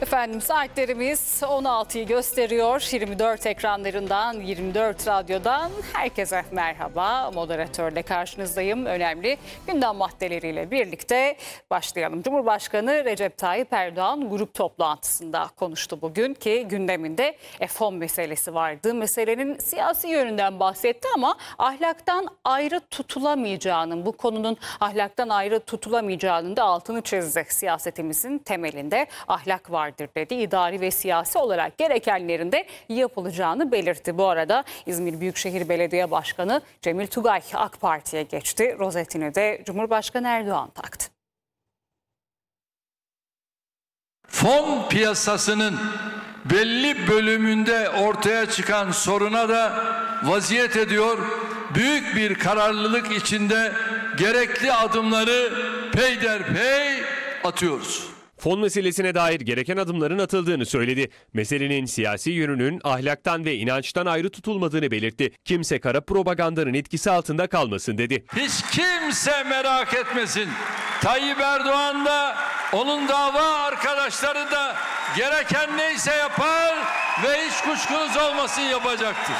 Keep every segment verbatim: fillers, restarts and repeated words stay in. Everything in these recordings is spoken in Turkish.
Efendim saatlerimiz on altıyı gösteriyor. yirmi dört ekranlarından, yirmi dört radyodan herkese merhaba. Moderatörle karşınızdayım. Önemli gündem maddeleriyle birlikte başlayalım. Cumhurbaşkanı Recep Tayyip Erdoğan grup toplantısında konuştu bugün ki gündeminde F on meselesi vardı. Meselenin siyasi yönünden bahsetti ama ahlaktan ayrı tutulamayacağının, bu konunun ahlaktan ayrı tutulamayacağının da altını çizdi. Siyasetimizin temelinde ahlak vardır dedi. İdari ve siyasi olarak gerekenlerin de yapılacağını belirtti. Bu arada İzmir Büyükşehir Belediye Başkanı Cemil Tugay AK Parti'ye geçti. Rozetini de Cumhurbaşkanı Erdoğan taktı. Fon piyasasının belli bölümünde ortaya çıkan soruna da vaziyet ediyor. Büyük bir kararlılık içinde gerekli adımları peyderpey atıyoruz. Fon meselesine dair gereken adımların atıldığını söyledi. Meselenin siyasi yönünün ahlaktan ve inançtan ayrı tutulmadığını belirtti. Kimse kara propagandanın etkisi altında kalmasın dedi. Hiç kimse merak etmesin. Tayyip Erdoğan da onun dava arkadaşları da gereken neyse yapar ve hiç kuşkunuz olmasın yapacaktır.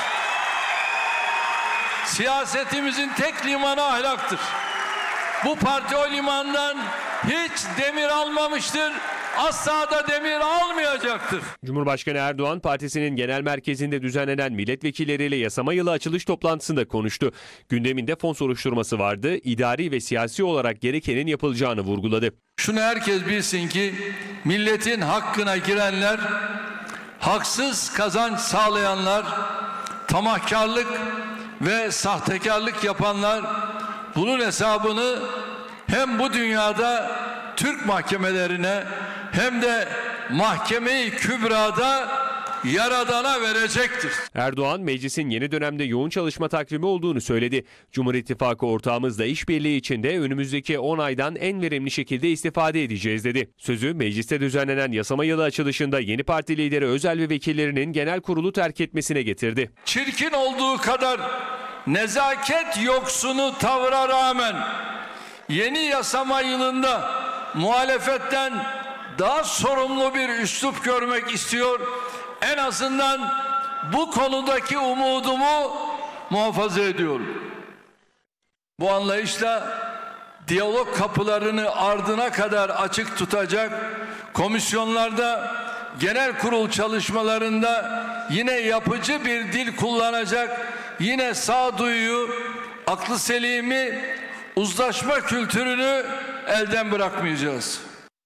Siyasetimizin tek limanı ahlaktır. Bu parti o limandan hiç demir almamıştır, asla da demir almayacaktır. Cumhurbaşkanı Erdoğan partisinin genel merkezinde düzenlenen milletvekilleriyle yasama yılı açılış toplantısında konuştu. Gündeminde fon soruşturması vardı, idari ve siyasi olarak gerekenin yapılacağını vurguladı. Şunu herkes bilsin ki milletin hakkına girenler, haksız kazanç sağlayanlar, tamahkarlık ve sahtekarlık yapanlar bunun hesabını hem bu dünyada Türk mahkemelerine hem de Mahkeme-i Kübra'da Yaradan'a verecektir. Erdoğan meclisin yeni dönemde yoğun çalışma takvimi olduğunu söyledi. Cumhur İttifakı ortağımızla işbirliği içinde önümüzdeki on aydan en verimli şekilde istifade edeceğiz dedi. Sözü mecliste düzenlenen yasama yılı açılışında yeni parti lideri Özel ve vekillerinin genel kurulu terk etmesine getirdi. Çirkin olduğu kadar nezaket yoksunu tavra rağmen yeni yasama yılında muhalefetten daha sorumlu bir üslup görmek istiyor. En azından bu konudaki umudumu muhafaza ediyorum. Bu anlayışla diyalog kapılarını ardına kadar açık tutacak, komisyonlarda, genel kurul çalışmalarında yine yapıcı bir dil kullanacak, yine sağduyu, aklı selimi, uzlaşma kültürünü elden bırakmayacağız.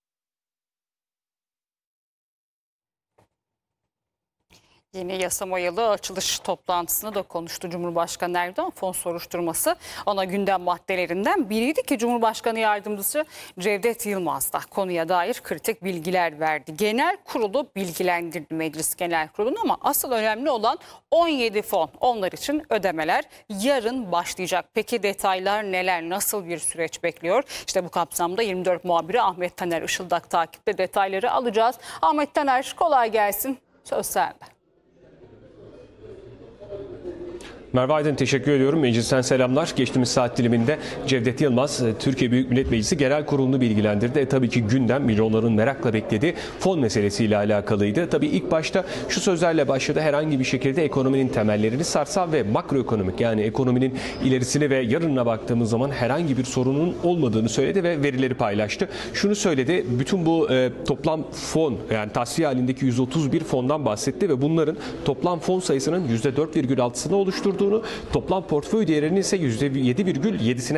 Yeni yasama yılı açılış toplantısında da konuştu Cumhurbaşkanı Erdoğan. Fon soruşturması ana gündem maddelerinden biriydi ki Cumhurbaşkanı Yardımcısı Cevdet Yılmaz da konuya dair kritik bilgiler verdi. Genel kurulu bilgilendirdi Meclis Genel Kurulu'nu ama asıl önemli olan on yedi fon. Onlar için ödemeler yarın başlayacak. Peki detaylar neler? Nasıl bir süreç bekliyor? İşte bu kapsamda yirmi dört muhabiri Ahmet Taner Işıldak takipte detayları alacağız. Ahmet Taner kolay gelsin. Söz sende. Merve Aydın teşekkür ediyorum. Meclisten selamlar. Geçtiğimiz saat diliminde Cevdet Yılmaz Türkiye Büyük Millet Meclisi Genel Kurulu'nu bilgilendirdi. E, tabii ki gündem milyonların merakla beklediği fon meselesiyle alakalıydı. Tabii ilk başta şu sözlerle başladı. Herhangi bir şekilde ekonominin temellerini sarsan ve makroekonomik yani ekonominin ilerisine ve yarınına baktığımız zaman herhangi bir sorunun olmadığını söyledi ve verileri paylaştı. Şunu söyledi. Bütün bu e, toplam fon yani tasfiye halindeki yüz otuz bir fondan bahsetti ve bunların toplam fon sayısının yüzde dört virgül altısını oluşturdu. Toplam portföy değerinin ise yüzde yedi virgül yedisine